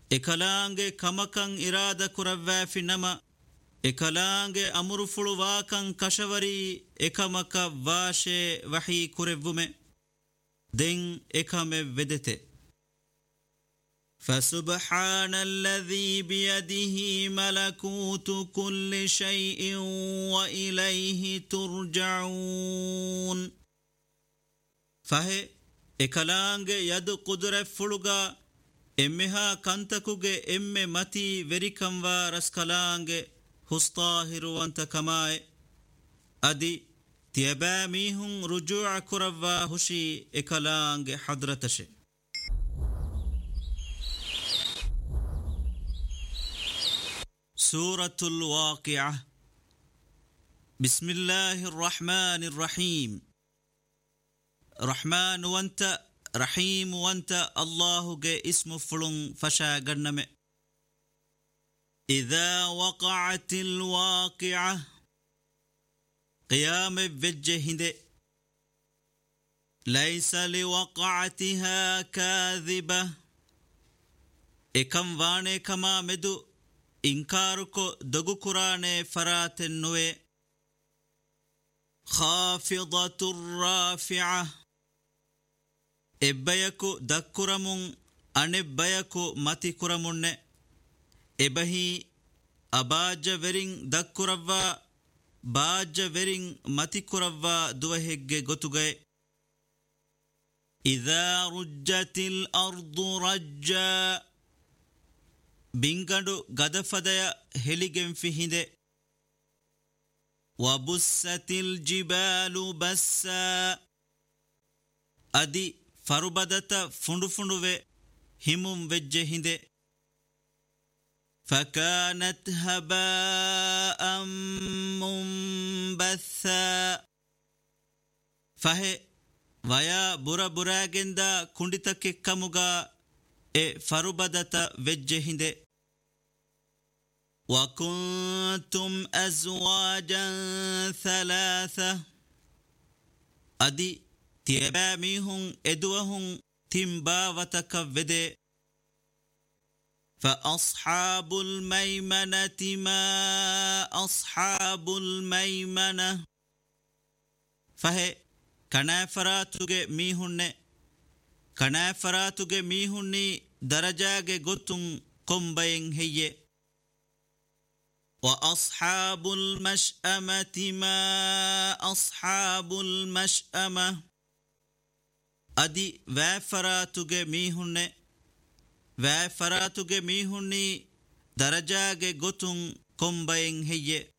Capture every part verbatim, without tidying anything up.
ekalaange kamakan irada kuravvafi nama ekalaange amuru fuluwakan kashavari ekamaka vaashe wahi kurevvume den ekame vedete فسبحان الذي بيده ملكوت كل شيء وإليه ترجعون فهي ekalaange yadu qudre fuluga emmeha kantakuge emme mati verikamwa raskalaange hustahiruwanta kamae adi tiyaba mihun rujuu' kuravwa hushi ekalaange hadratashe سورة الواقعة بسم الله الرحمن الرحيم رحمن وانت رحيم وانت الله جاء اسم فلن فشا جنم إذا وقعت الواقعة قيام بجهد ليس لوقعتها كاذبة إكم واني كما مدو إنكاركو دغو قرآن فرات النوي خافضة الرافعة إبايكو دكرمون أنبايكو ماتي كرمون إبهي أباج ورين دكروا باج ورين ماتي كروا دوهيج غتوغي إذا رجت الأرض رجا بينغدو غدفديا هليجن فيهinde وبست الجبال بسا أدي فربدت فندو فندو همم وجهinde فكانت هباء منبثا فهي ويا برا برا جندا كندتك كموغا إ فربدت وجهinde وكنتم أزواجا ثلاثة أدي تيباميهم إدوهم تنباوتك وده فأصحاب الميمنة ما أصحاب الميمنة فهي كنافراتك ميهن كنافراتك ميهن درجاك قطن قنبين هي وأصحاب المشأمة ما أصحاب المشأمة أدي وافراتك ميهن وافراتك ميهن درجاك قطن قنبين هي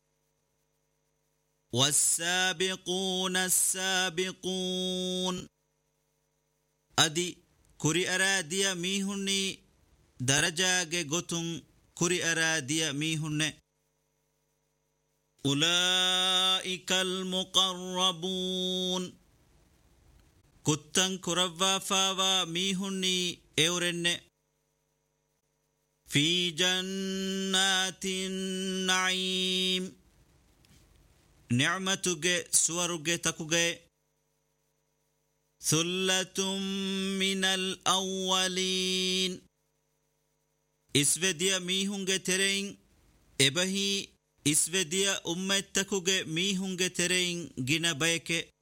والسابقون السابقون أدي كري أراديا ميهن درجاك قطن كري أراديا ميهن أولئك المقربون كتن كرفا فاوا ميهني اورن في جنات النعيم نعمتك سورك تكوك ثلة من الأولين اسوديا ميهنگ ترين ابهي اسوديا امتكوك ميهنگ ترين جنا بيك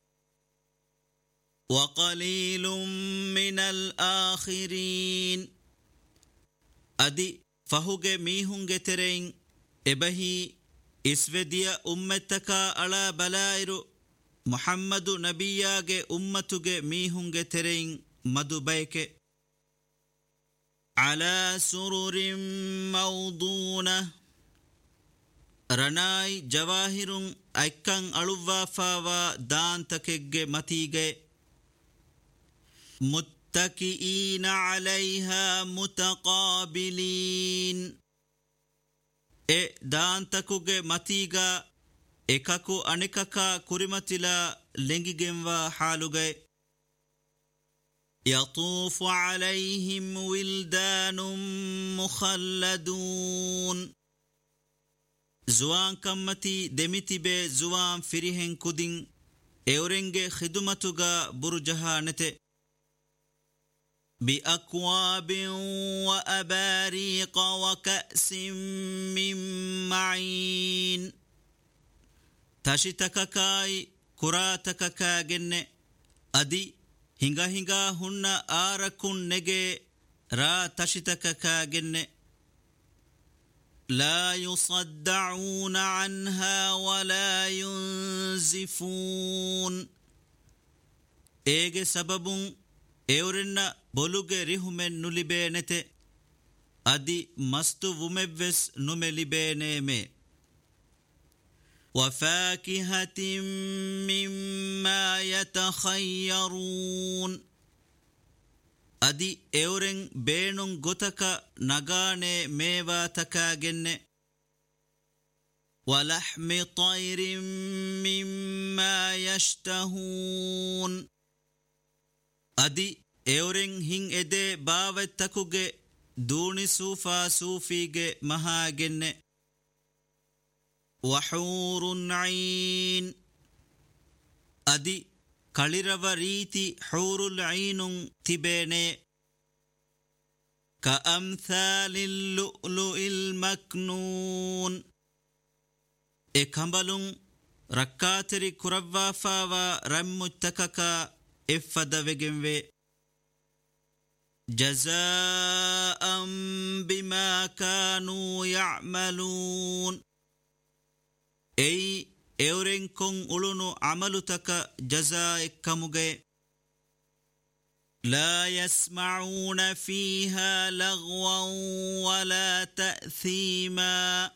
وقليل من الآخرين أدي فهوغ ميهنگ ترين ابهي اسوديا امتكا على بلائر محمد نبياغ امتوغ ميهنگ ترين مدو بيك على سرر موضونة رناي جواهر ايكان الوا فاوا دان تكيگ متيگ متكئين عليها متقابلين اي دان تكوگ متيگا ekako anekaka kurimatila lengigenwa halugai يطوف عليهم ولدان مخلدون زوان كمتي دمتي بي زوان فريهن كدين اورنگ خدمتوغا برجها نته بأكواب وأباريق وكأس من معين تشتك كاي كراتك كاجن أدي هنگا هنگا هن آركن نجي را تشتك كاجن لا يصدعون عنها ولا ينزفون إيجي سبب إورنا بولوغي ريهمن نلبينته أدي مستو ومبس نملبينيمي وفاكهة مما يتخيرون أدي إورن بينون غتك نغاني ميوا تكاجن ولحم طير مما يشتهون أدي إورن هين إدي باوتكوغي دوني سوفا سوفيغي مهاجن وحور عين أدي كاليرව ريتي حور العين تبيني كأمثال اللؤلؤ المكنون إكمبلون ركاتري كربا فاوا رمتككا إفد وجنوي جزاء بما كانوا يعملون أي إورين كون أولونو عملتك جزاء كمجي لا يسمعون فيها لغوا ولا تأثيما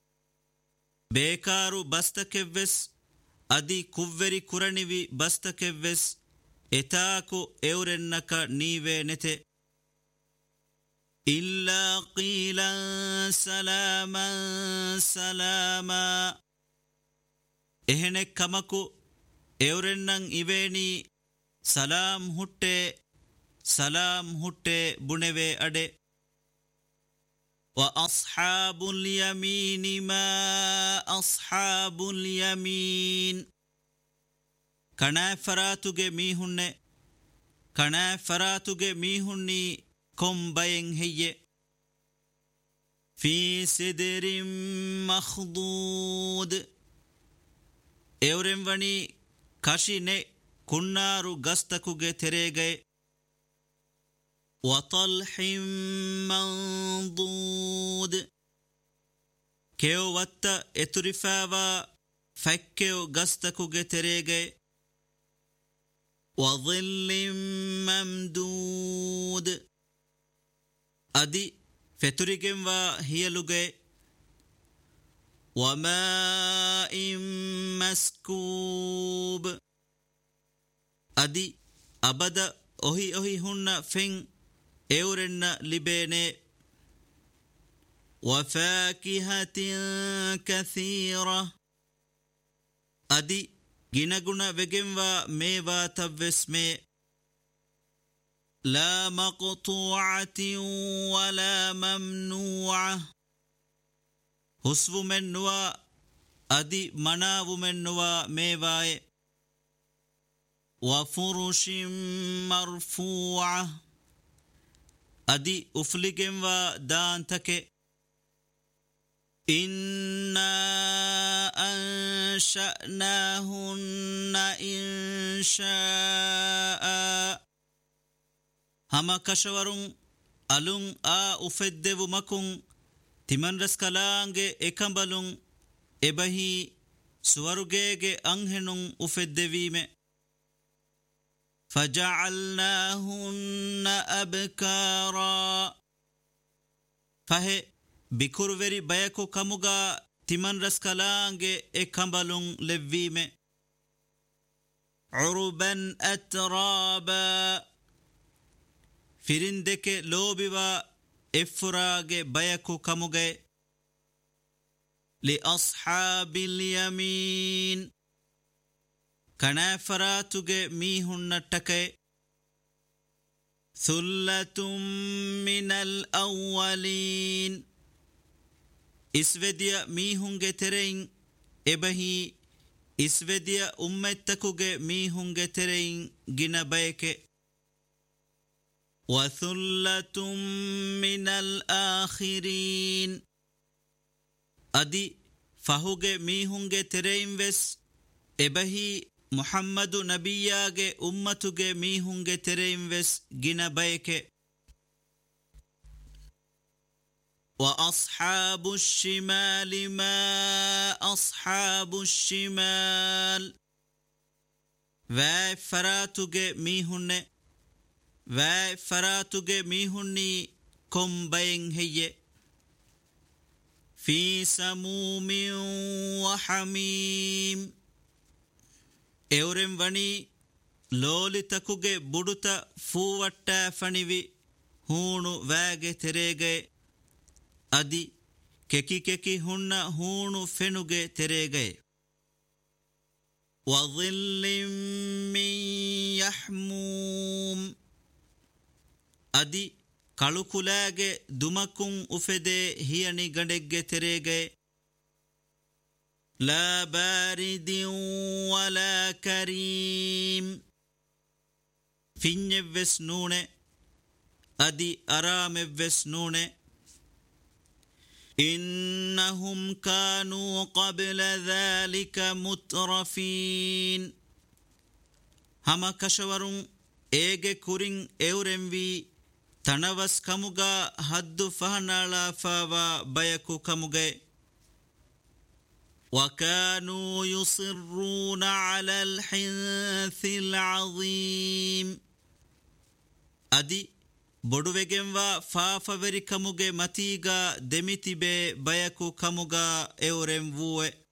بيكارو بستكفس أدي كوفري كورانيوي بستكفس إتاكو إورنك نيوي نتي إلا قيلا سلاما سلاما إهنك كمكو إورنن إبيني سلام هُتّي سلام هُتّي بنوي أدي وأصحاب اليمين ما أصحاب اليمين كنافراتوغي ميهن كنافراتوغي ميهني كم بين هي في سدر مخضود إورن وني كاشيني كنارو غستكوغي تريغي وطلح منضود كيو وات اترفاوا فكيو غستكوغي تريغي وظل ممدود أدي فتريغم وهيلوغي وماء مسكوب أدي أبدا أهي أهي هن فين إورن لبيني وفاكهة كثيرة أدي جنغنا وجم وميوا تبسمي لا مقطوعة ولا ممنوعة حسو منوا أدي مناو منوا ميواي وفرش مرفوعة أدي أفلقم ودانتك إنا أنشأناهن إنشاء هما كشورون ألون آ أفدو مكون تمن رسكالانge ekambaloon ebahi suwarugege anhenun ufeddevime فجعلناهن أبكارا فهي بكروفري بيكو كموغا تمن رسكالانge ekambaloon لفيمه عربا أترابا فرندك لوبوا إفراغ بيكو كموغي لأصحاب اليمين كنافراتوغ ميهن تكي ثلة من الأولين إسوديا ميهنغ ترين إبهي إسوديا أمتكوغ ميهنغ ترين جنا بيكي وثلة من الآخرين أدي فهوغ ميهونغ ترين وس إبهي محمد نبياغ أمتوغ ميهونغ ترين وس جنا بيك وأصحاب الشمال ما أصحاب الشمال واي فراتوغ ميهن واي فراتوغ ميهني كم بين هي في سموم وحميم اورم وني لولي تكوغ بودتا فووٹا فنيوي هونو واغ تريغ أدي ككي ككي هن هونو فنوغ تريغ وظل من يحموم أدي كالوكولاغ دمكم أفده هياني غندق تريغ لا بارد ولا كريم فين وسنون أدي أرام وسنون إنهم كانوا قبل ذلك مترفين هما كشورون إيجي كورين إورم وي تنوس كموغا حد فهنالا فاوا بيكو كموغا وكانوا يصرون على الحنث العظيم أدي بودوغنوا فافوري كموغا متيغا دميتيبه بيكو كموغا إورم ووه